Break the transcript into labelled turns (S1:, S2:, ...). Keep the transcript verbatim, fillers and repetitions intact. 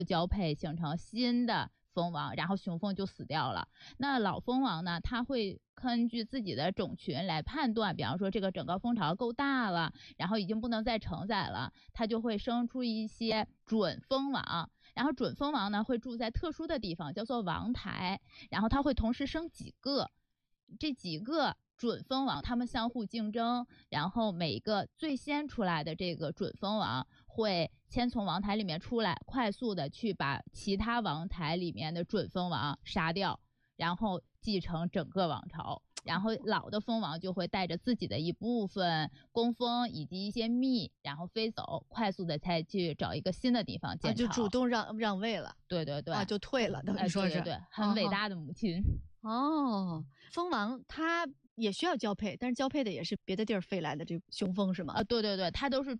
S1: 交配形成新的蜂王，然后雄蜂就死掉了。那老蜂王呢，它会根据自己的种群来判断，比方说这个整个蜂巢够大了，然后已经不能再承载了，它就会生出一些准蜂王。然后准蜂王呢会住在特殊的地方，叫做王台，然后它会同时生几个，这几个准蜂王它们相互竞争，然后每个最先出来的这个准蜂王会先从王台里面出来，快速的去把其他王台里面的准蜂王杀掉，然后继承整个王朝。然后老的蜂王就会带着自己的一部分工蜂以及一些蜜，然后飞走，快速的再去找一个新的地方建巢，
S2: 啊、就主动让让位了。
S1: 对对对，
S2: 啊，就退了，等于说是、
S1: 哎、对对对，很伟大的母亲。
S2: 哦，蜂王它也需要交配，但是交配的也是别的地儿飞来的这雄蜂是吗？
S1: 啊，对对对，它都是